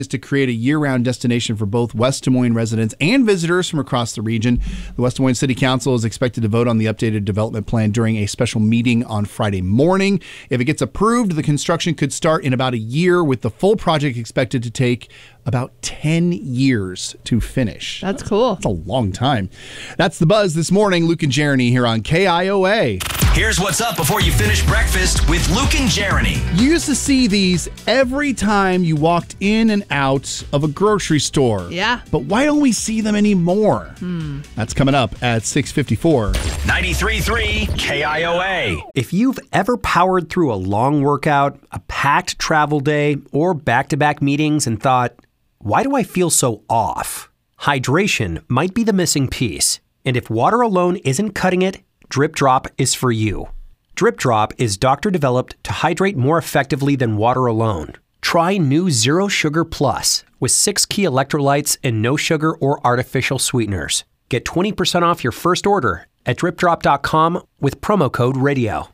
is to create a year-round destination for both West Des Moines residents and visitors from across the region. The West Des Moines City Council is expected to vote on the updated development plan during a special meeting on Friday morning. If it gets approved, the construction could start in about a year, with the full project expected to take about 10 years to finish. That's cool. That's a long time. That's The Buzz this morning. Luke and Jeremy here on KIOA. Here's what's up before you finish breakfast with Luke and Jeremy. You used to see these every time you walked in and out of a grocery store. Yeah. But why don't we see them anymore? That's coming up at 6:54. 93.3 KIOA. If you've ever powered through a long workout, a packed travel day, or back-to-back meetings and thought, why do I feel so off? Hydration might be the missing piece. And if water alone isn't cutting it, Drip Drop is for you. Drip Drop is doctor-developed to hydrate more effectively than water alone. Try new Zero Sugar Plus with 6 key electrolytes and no sugar or artificial sweeteners. Get 20% off your first order at dripdrop.com with promo code RADIO.